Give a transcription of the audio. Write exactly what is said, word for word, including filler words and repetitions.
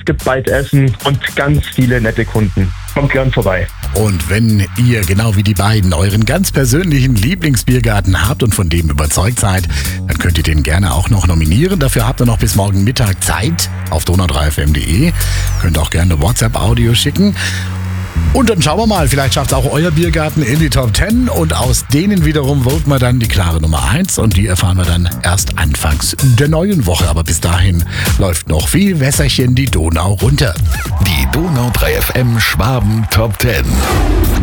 gibt bald Essen und ganz viele nette Kunden. Kommt gern vorbei. Und wenn ihr, genau wie die beiden, euren ganz persönlichen Lieblingsbiergarten habt und von dem überzeugt seid, dann könnt ihr den gerne auch noch nominieren. Dafür habt ihr noch bis morgen Mittag Zeit auf donau drei f m punkt d e. Könnt auch gerne WhatsApp-Audio schicken. Und dann schauen wir mal, vielleicht schafft es auch euer Biergarten in die Top zehn und aus denen wiederum voten wir dann die klare Nummer eins und die erfahren wir dann erst anfangs der neuen Woche. Aber bis dahin läuft noch viel Wässerchen die Donau runter. Die Donau drei F M Schwaben Top zehn.